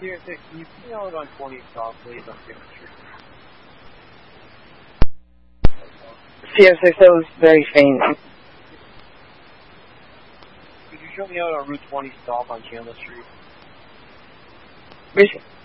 Sierra 6, can you put me out on 20 South, please, on Chandler Street? Sierra 6, that was very faint. Could you show me out on Route 20 South on Chandler Street?